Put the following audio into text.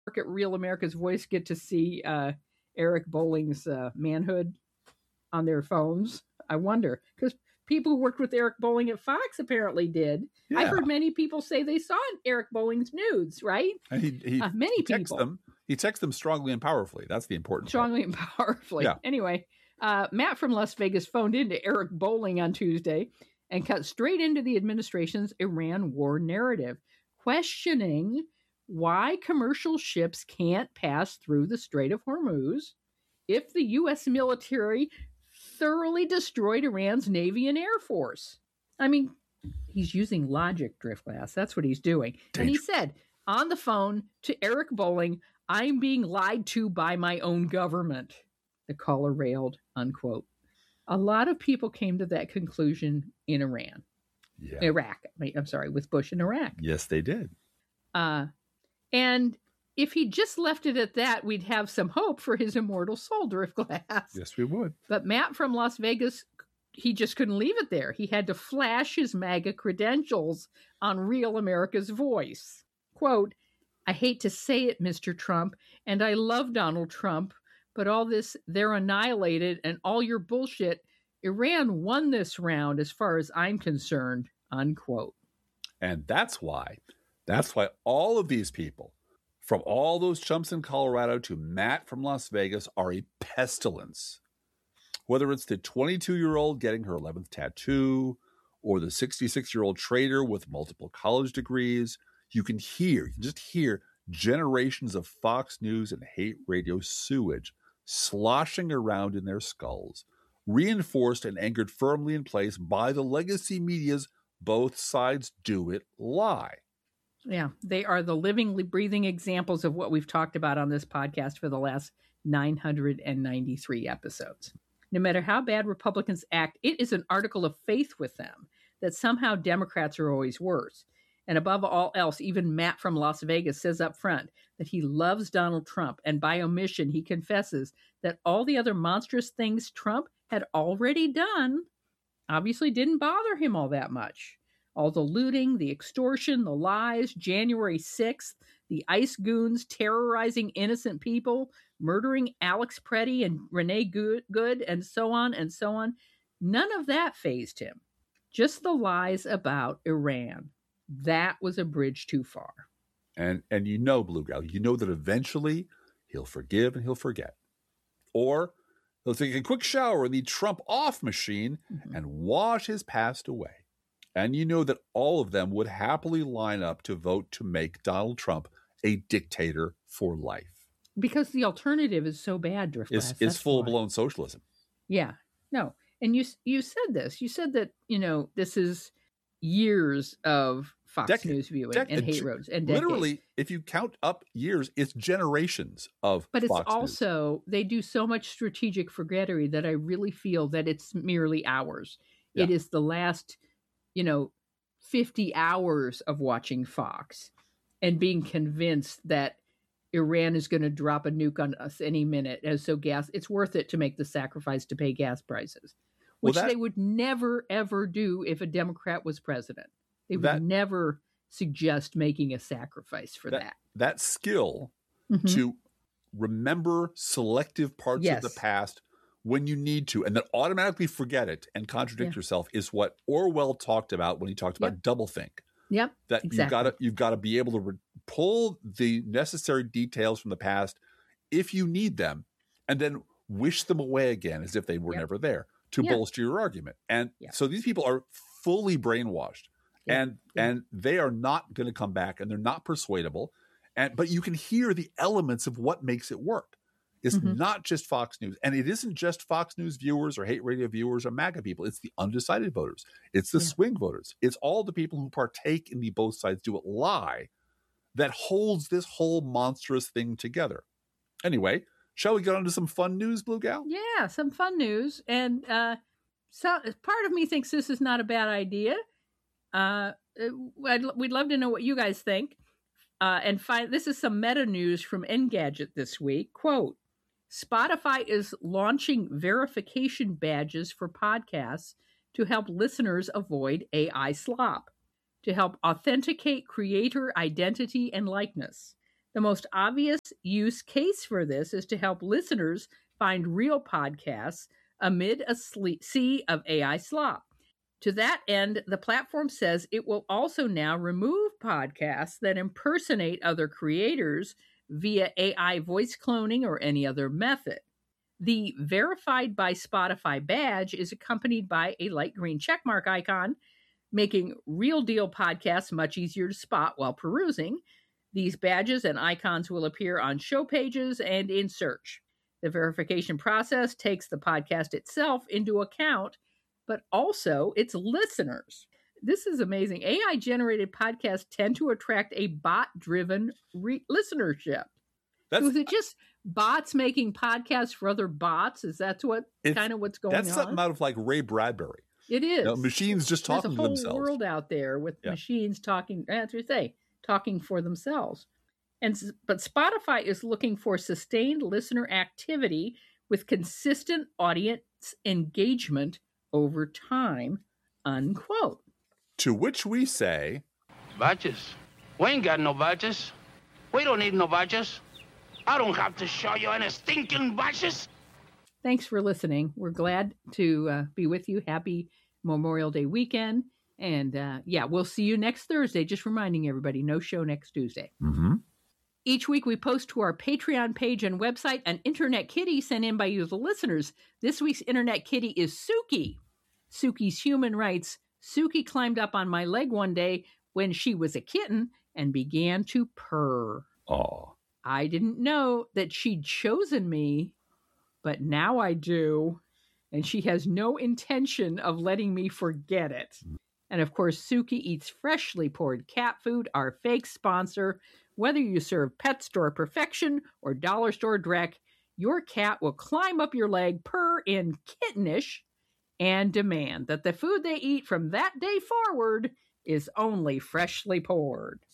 at Real America's Voice get to see Eric Bolling's manhood on their phones? I wonder, because people who worked with Eric Bolling at Fox apparently did. Yeah. I heard many people say they saw Eric Bolling's nudes, right? And many people. He texts them strongly and powerfully. That's the important strongly and powerfully. Yeah. Anyway, Matt from Las Vegas phoned into Eric Bolling on Tuesday and cut straight into the administration's Iran war narrative, questioning why commercial ships can't pass through the Strait of Hormuz if the U.S. military thoroughly destroyed Iran's Navy and Air Force. I mean, he's using logic, Driftglass. That's what he's doing. And he said on the phone to Eric Bolling, "I'm being lied to by my own government," the caller railed, unquote. A lot of people came to that conclusion in Iran. Yeah. Iraq. I'm sorry, with Bush in Iraq. Yes, they did. And if he just left it at that, we'd have some hope for his immortal soul, Driftglass. Yes, we would. But Matt from Las Vegas, he just couldn't leave it there. He had to flash his MAGA credentials on Real America's Voice. Quote, "I hate to say it, Mr. Trump, and I love Donald Trump, but all this, they're annihilated, and all your bullshit, Iran won this round as far as I'm concerned," unquote. And that's why all of these people, from all those chumps in Colorado to Matt from Las Vegas, are a pestilence. Whether it's the 22-year-old getting her 11th tattoo or the 66-year-old trader with multiple college degrees, you can just hear generations of Fox News and hate radio sewage sloshing around in their skulls, reinforced and anchored firmly in place by the legacy media's both sides do it lie. Yeah, they are the living, breathing examples of what we've talked about on this podcast for the last 993 episodes. No matter how bad Republicans act, it is an article of faith with them that somehow Democrats are always worse. And above all else, even Matt from Las Vegas says up front that he loves Donald Trump, and by omission, he confesses that all the other monstrous things Trump had already done obviously didn't bother him all that much. All the looting, the extortion, the lies, January 6th, the ICE goons terrorizing innocent people, murdering Alex Preddy and Renee Good, and so on and so on. None of that fazed him. Just the lies about Iran. That was a bridge too far. And you know, Blue Gal, you know that eventually he'll forgive and he'll forget. Or he'll take a quick shower in the Trump off machine and wash his past away. And you know that all of them would happily line up to vote to make Donald Trump a dictator for life. Because the alternative is so bad, Driftglass. It's full-blown socialism. Yeah. No. And you said this. You said that, this is years of Fox News viewing and hate roads. And literally, if you count up years, it's generations of But Fox it's also, News. They do so much strategic forgettery that I really feel that it's merely hours. Yeah. It is the last 50 hours of watching Fox and being convinced that Iran is going to drop a nuke on us any minute. And so it's worth it to make the sacrifice to pay gas prices, which they would never, ever do if a Democrat was president. They would never suggest making a sacrifice for that. That skill to remember selective parts of the past when you need to, and then automatically forget it and contradict yourself is what Orwell talked about when he talked about doublethink. Yep. That exactly. you've got to be able to pull the necessary details from the past if you need them, and then wish them away again as if they were never there to bolster your argument. And so these people are fully brainwashed, and they are not going to come back, and they're not persuadable. But you can hear the elements of what makes it work. It's not just Fox News. And it isn't just Fox News viewers or hate radio viewers or MAGA people. It's the undecided voters. It's the swing voters. It's all the people who partake in the both sides do it lie that holds this whole monstrous thing together. Anyway, shall we get on to some fun news, Blue Gal? Yeah, some fun news. And so part of me thinks this is not a bad idea. We'd love to know what you guys think. This is some meta news from Engadget this week. Quote, Spotify is launching verification badges for podcasts to help listeners avoid AI slop, to help authenticate creator identity and likeness. The most obvious use case for this is to help listeners find real podcasts amid a sea of AI slop. To that end, the platform says it will also now remove podcasts that impersonate other creators via AI voice cloning or any other method. The Verified by Spotify badge is accompanied by a light green checkmark icon, making real deal podcasts much easier to spot while perusing. These badges and icons will appear on show pages and in search. The verification process takes the podcast itself into account, but also its listeners. This is amazing. AI-generated podcasts tend to attract a bot-driven listenership. Is it just bots making podcasts for other bots? Is that what's going on? That's something out of like Ray Bradbury. It is. Machines just talking to themselves. There's a whole world out there with machines talking, as we say, talking for themselves. But Spotify is looking for sustained listener activity with consistent audience engagement over time, unquote. To which we say, Badges. We ain't got no badges. We don't need no badges. I don't have to show you any stinking badges. Thanks for listening. We're glad to be with you. Happy Memorial Day weekend. And we'll see you next Thursday. Just reminding everybody, no show next Tuesday. Mm-hmm. Each week we post to our Patreon page and website an Internet Kitty sent in by you, the listeners. This week's Internet Kitty is Suki. Suki's human writes, Suki climbed up on my leg one day when she was a kitten and began to purr. Aw. I didn't know that she'd chosen me, but now I do. And she has no intention of letting me forget it. And of course, Suki eats freshly poured cat food, our fake sponsor. Whether you serve pet store perfection or dollar store dreck, your cat will climb up your leg, purr in kittenish, and demand that the food they eat from that day forward is only freshly poured.